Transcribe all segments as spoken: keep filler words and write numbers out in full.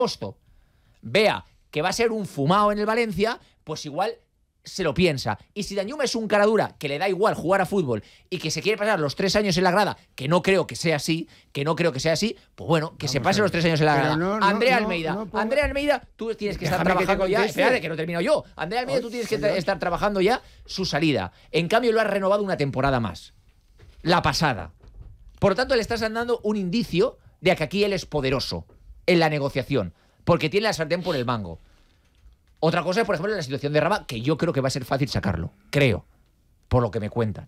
agosto vea que va a ser un fumado en el Valencia, pues igual se lo piensa. Y si Danjuma es un cara dura que le da igual jugar a fútbol y que se quiere pasar los tres años en la grada, que no creo que sea así, que no creo que sea así, pues bueno, que Vamos se pase los tres años en la grada. No, no, Andrea no, Almeida, no, no Andrea Almeida, tú tienes que Déjame estar trabajando que ya. Espérate, que no termino yo. Andrea Almeida, Ay, tú tienes que Dios. estar trabajando ya su salida. En cambio, lo has renovado una temporada más. La pasada. Por lo tanto, le estás dando un indicio de que aquí él es poderoso en la negociación, porque tiene la sartén por el mango. Otra cosa es, por ejemplo, la situación de Raba, que yo creo que va a ser fácil sacarlo. Creo, por lo que me cuentan.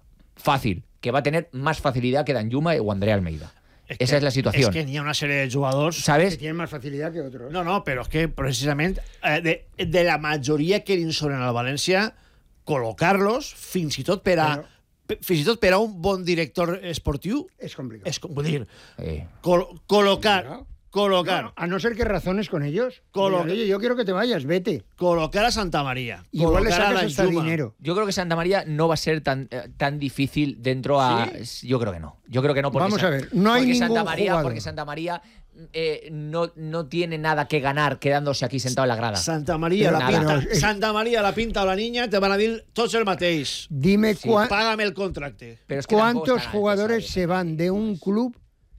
Fácil, que va a tener más facilidad que Danjuma o Andrea Almeida. Es Esa que, es la situación. Es que n'hi ha una sèrie de jugadors... ¿Sabes? Que tienen más facilidad que otros. No, no, però és que, precisament, eh, de, de la majoria que li sobren al València, col·locar-los, fins i tot per a... Però... fins i tot per a un bon director esportiu... És complicat. És, vull dir, eh. col col·locar... No. Colocar. No, a no ser que razones con ellos. Colo Oye, yo quiero que te vayas, vete. Colocar a Santa María. Igual le sacas hasta dinero. Yo creo que Santa María no va a ser tan, eh, tan difícil dentro a... ¿Sí? Yo creo que no. Yo creo que no. Porque Vamos Sa a ver, no hay ningún Santa María, jugador. Porque Santa María eh, no, no tiene nada que ganar quedándose aquí sentado en la grada. Santa María, la pinta, es... Santa María la pinta o la niña, te van a decir tots el mateix. Dime sí, págame el contrato. Pero es que ¿cuántos jugadores se van de un club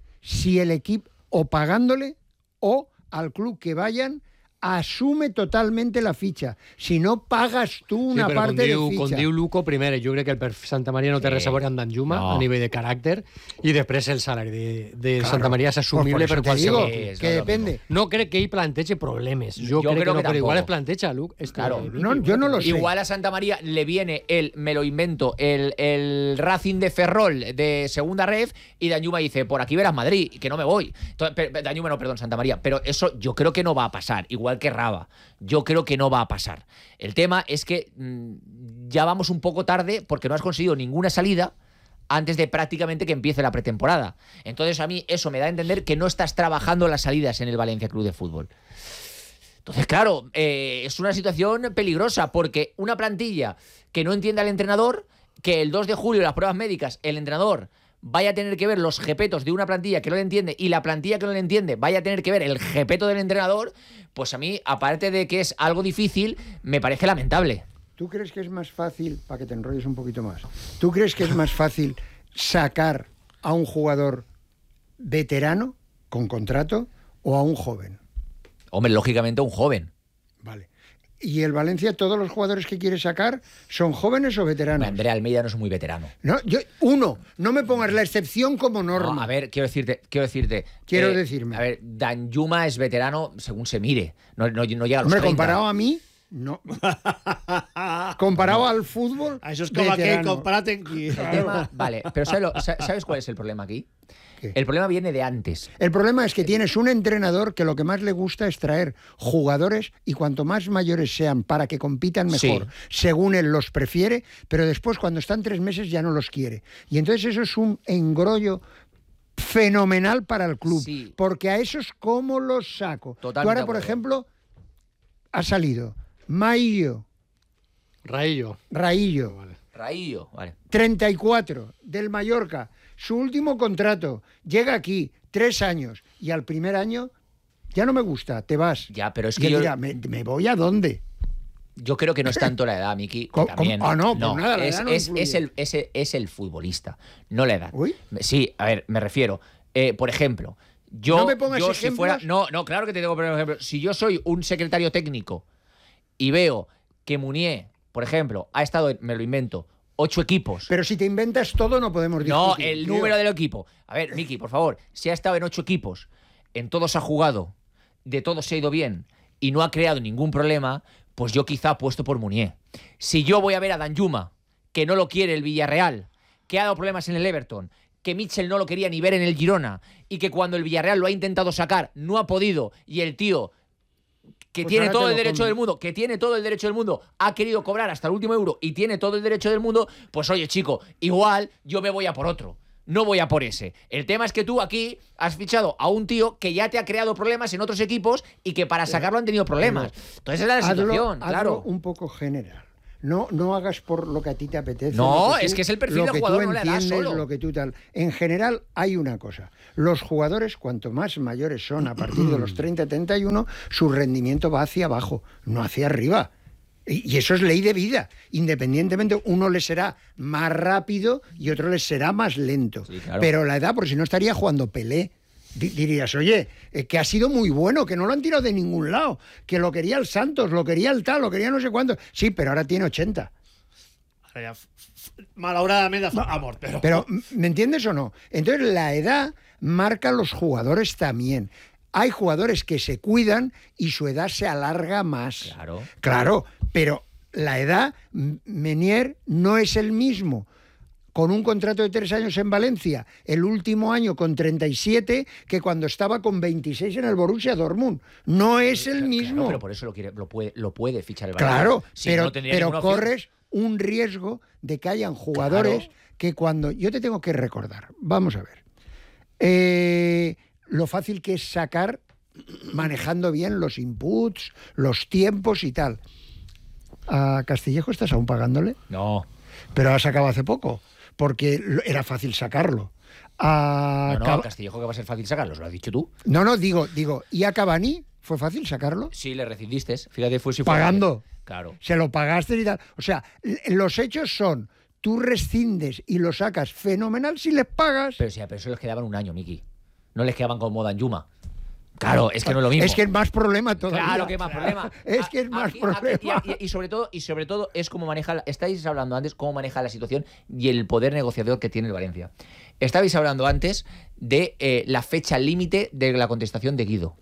si el equipo o pagándole o al club que vayan asume totalmente la ficha? Si no pagas tú una sí, parte diu, de ficha. Com diu Luco, primer, jo crec que el per Santa Maria no té sí. res a veure amb Danjuma no. a nivell de caràcter, i després el salari de, de claro. Santa Maria és assumible pues per qualsevol. Que, que depende. No crec que ell planteje problemes. Jo, yo crec creo que no, que però igual es planteja, Luc. Este claro. No, yo no lo sé. Igual a Santa María le viene el, me lo invento, el, el Racing de Ferrol de segunda ref y Danjuma dice, por aquí verás Madrid, que no me voy. Danjuma no, perdón, Santa María. Pero eso yo creo que no va a pasar, igual que Raba. Yo creo que no va a pasar. El tema es que mmm, ya vamos un poco tarde porque no has conseguido ninguna salida antes de prácticamente que empiece la pretemporada. Entonces a mí eso me da a entender que no estás trabajando las salidas en el Valencia Club de Fútbol. Entonces, claro, eh, es una situación peligrosa porque una plantilla que no entiende al entrenador, que el dos de julio las pruebas médicas, el entrenador vaya a tener que ver los jepetos de una plantilla que no le entiende y la plantilla que no le entiende vaya a tener que ver el jepeto del entrenador, pues a mí, aparte de que es algo difícil, me parece lamentable. ¿Tú crees que es más fácil, para que te enrolles un poquito más, ¿tú crees que es más fácil sacar a un jugador veterano con contrato o a un joven? Hombre, lógicamente un joven. Vale. ¿Y el Valencia, todos los jugadores que quiere sacar, son jóvenes o veteranos? Andrea Almeida no es muy veterano. No, yo, uno, no me pongas la excepción como norma. No, a ver, quiero decirte, quiero decirte. Quiero eh, decirme. A ver, Danjuma es veterano según se mire. No, no, no llega a los Hombre, treinta. comparado a mí, no. Comparado al fútbol, eso es como que compárate aquí. El tema, vale, pero ¿sabes, lo, ¿sabes cuál es el problema aquí? ¿Qué? El problema viene de antes. El problema es que tienes un entrenador que lo que más le gusta es traer jugadores y cuanto más mayores sean para que compitan mejor, sí. según él los prefiere, pero después cuando están tres meses ya no los quiere. Y entonces eso es un engrollo fenomenal para el club, sí. porque a esos ¿cómo los saco? Totalmente. Tú ahora, por ejemplo, ha salido Maillo. Raillo. Raillo. Vale. Raillo, vale. treinta y cuatro, del Mallorca. Su último contrato, llega aquí, tres años, y al primer año ya no me gusta, te vas. Ya, pero es y que él yo... dirá, ¿me, ¿me voy a dónde? Yo creo que no es tanto la edad, Miki. ¿Cómo? También, Ah, no, no, pues nada, la es, edad no es, influye. es, el, es, el, es el futbolista, no la edad. ¿Uy? Sí, a ver, me refiero. Eh, por ejemplo, yo, no me pongas yo ejemplos. si fuera... No, no, claro que te tengo que poner un ejemplo. Si yo soy un secretario técnico y veo que Munier, por ejemplo, ha estado, en, me lo invento, ocho equipos. Pero si te inventas todo no podemos discutir. No, el tío. número del equipo. A ver, Miki, por favor, si ha estado en ocho equipos, en todos ha jugado, de todos se ha ido bien y no ha creado ningún problema, pues yo quizá apuesto por Munier. Si yo voy a ver a Danjuma, que no lo quiere el Villarreal, que ha dado problemas en el Everton, que Mitchell no lo quería ni ver en el Girona y que cuando el Villarreal lo ha intentado sacar no ha podido y el tío... que pues tiene todo el derecho del mundo, que tiene todo el derecho del mundo, ha querido cobrar hasta el último euro y tiene todo el derecho del mundo, pues oye, chico, igual yo me voy a por otro, no voy a por ese. El tema es que tú aquí has fichado a un tío que ya te ha creado problemas en otros equipos y que para sacarlo han tenido problemas. Entonces esa es la hazlo, situación, hazlo claro. un poco general. no, no hagas por lo que a ti te apetece. No, que tú, es que es el perfil lo del que jugador, tú no le das entiendes, solo. lo que tú tal. En general, hay una cosa. Los jugadores, cuanto más mayores son, a partir de los treinta, treinta y uno, su rendimiento va hacia abajo, no hacia arriba. Y eso es ley de vida. Independientemente, uno les será más rápido y otro les será más lento. Sí, claro. Pero la edad, porque si no estaría jugando Pelé. Dirías, oye, eh, que ha sido muy bueno, que no lo han tirado de ningún lado, que lo quería el Santos, lo quería el tal, lo quería no sé cuánto. Sí, pero ahora tiene ochenta. Ara ja, malauradament, ha mort, però... Pero, ¿me entiendes o no? Entonces, la edad marca a los jugadores también. Hay jugadores que se cuidan y su edad se alarga más. Claro. Claro, pero la edad, Menier no es el mismo con un contrato de tres años en Valencia, el último año con treinta y siete, que cuando estaba con veintiséis en el Borussia Dortmund. No es el mismo. Claro, pero por eso lo, quiere, lo, puede, lo puede fichar el Valencia. Claro, Si pero, no, tendría pero ninguna opción. corres un riesgo de que hayan jugadores Claro. que cuando... Yo te tengo que recordar, vamos a ver, eh, lo fácil que es sacar manejando bien los inputs, los tiempos y tal. ¿A Castillejo estás aún pagándole? No. Pero ha sacado hace poco, porque era fácil sacarlo. A No, no, Cava- Castillejo que va a ser fácil sacarlos, lo has dicho tú. no, no, digo, digo, ¿y a Cavani fue fácil sacarlo? Sí, le rescindiste. Fíjate, fue si fue Pagando. Claro. Se lo pagaste y tal. O sea, l- los hechos son, tú rescindes y lo sacas fenomenal si les pagas. Pero sí, pero eso les quedaban un año, Miki. No les quedaban como Danjuma. Claro, es que no es lo mismo. Es que es más problema todavía. Claro que más problema. Es que es más Aquí- problema. aquí- y, y sobre todo, y sobre todo es cómo maneja, la- estáis hablando antes cómo maneja la situación y el poder negociador que tiene el Valencia. Estabais hablando antes de eh, la fecha límite de la contestación de Guido.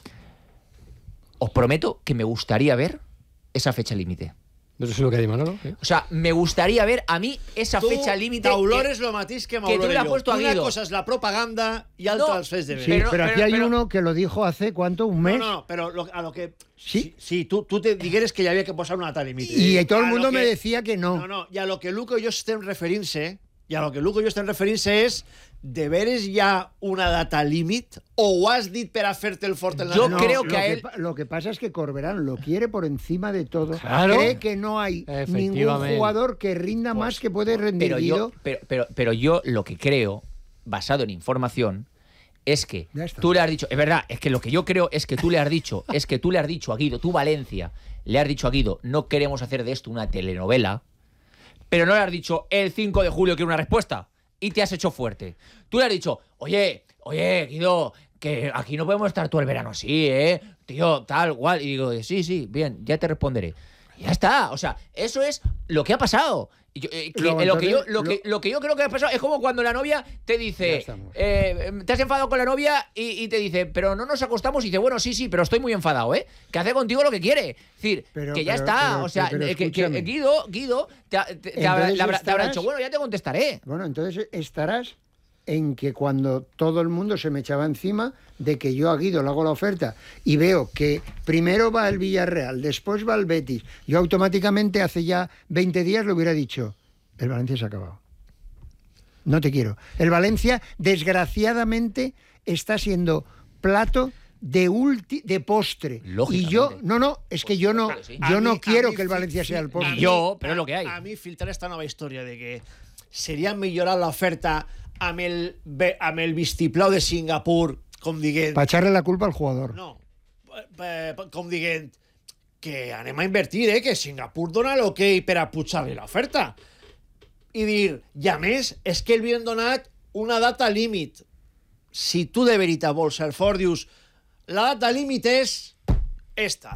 Os prometo que me gustaría ver esa fecha límite. Eso es lo que dice Manolo. ¿eh? O sea, me gustaría ver a mí esa Tu fecha límite. t'olores que- lo mateix que que tú m'olore le has jo. puesto a Una Guido. cosa és la propaganda i altra No, els fets de Sí, ver. pero, pero- aquí pero- hay pero- uno que lo dijo hace, ¿cuánto? ¿Un No, mes? no, no, però lo, a lo que... Sí. Sí, sí tu, tu te digueres que hi havia que posar una data límite. Y todo el A lo mundo que- me decía que no. No, no, i a lo que Luco i jo estem referint-se, i a lo que Luco i jo estem referint-se és de veres hi ha una data límit o ho has dit per a fer-te el fort en la Yo No, creo lo que a él- pa- Lo que pasa es que Corberán lo quiere por encima de todo. Claro. Cree que no hay ningún Efectivamente. jugador que rinda más que puede rendir Pero yo, Guido. pero, pero, pero yo lo que creo, basado en información, es que Ya está. tú le has dicho, es verdad, es que lo que yo creo es que tú le has dicho, es que tú le has dicho a Guido, tú Valencia, le has dicho a Guido, no queremos hacer de esto una telenovela, pero no le has dicho el cinco de julio quiero una respuesta y te has hecho fuerte. Tú le has dicho, oye, oye, Guido, que aquí no podemos estar todo el verano así, ¿eh? Tío, tal, cual. Y digo, sí, sí, bien, ya te responderé. Y ya está, o sea, eso es lo que ha pasado. Y yo, eh, que- Luego, eh, lo, que yo, entonces, lo, que, lo- lo que yo creo que ha pasado es como cuando la novia te Ya dice, estamos. eh, te has enfadado con la novia y, y te dice, pero no nos acostamos y dice, bueno, sí, sí, pero estoy muy enfadado, ¿eh? Que hace contigo lo que quiere. Es decir, Pero- que ya pero- está, pero- o sea, pero eh, que, que escúchame. Guido, Guido te, ha- te- te habrá, Entonces le habrá- te habrá estarás- dicho, bueno, ya te contestaré. Bueno, entonces estarás en que cuando todo el mundo se me echaba encima de que yo a Guido le hago la oferta y veo que primero va el Villarreal, después va el Betis, yo automáticamente hace ya veinte días le hubiera dicho, el Valencia se ha acabado. No te quiero. El Valencia, desgraciadamente, está siendo plato de ulti, de postre. Y Lógicamente. yo, no, no, es que yo no, Claro, sí. yo A no mi- quiero a mi que el fi- Valencia fi- sea el a postre. Y mi- yo, però és lo que hay. A mi filtrar esta nova història de que seria millorar l'oferta amb el, ve- amb el vistiplau de Singapur, com dient... Para echarle la culpa al jugador. No, eh, com dient que anem a invertir, eh, que Singapur dona l'ok per a pujar-li l'oferta. I dir, i a més, és que li han donat una data límit. Si tu de veritat vols ser fort, dius, la data límit és esta.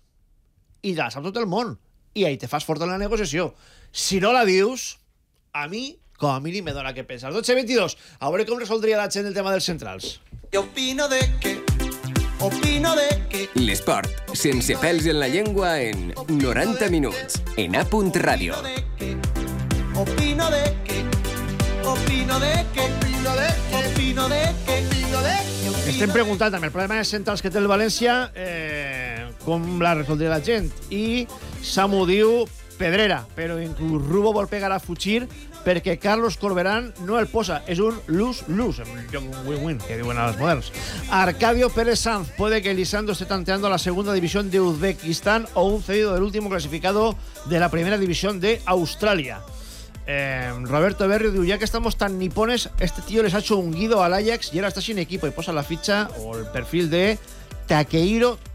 I la sap tot el món. I ahí te fas fort en la negociació. Si no la dius, a mi, com a mínim, me dona que pensar. dotze veintidós, a veure com resoldria la gent el tema dels centrals. Yo opino de que, opino de que... L'esport, sense pèls en la llengua, en noranta minuts, en A punt Ràdio. Opino de que, opino de que, opino de que, opino de que, opino de que. Estem preguntant amb el problema de centrals que té el València eh, com la resoldria la gent. I Samu diu Pedrera, però inclús Rubo vol pegar a fugir perquè Carlos Corberán no el posa. És un lose-lose, un win-win, que diuen a les moderns. Arcadio Pérez Sanz, puede que Lisandro esté tanteando a la segunda división de Uzbekistán o un cedido del último clasificado de la primera división de Australia. Eh, Roberto Berrio diu, ya que estamos tan nipones, este tío les ha hecho un guido al Ajax y ahora está sin equipo y posa la ficha o el perfil de Takehiro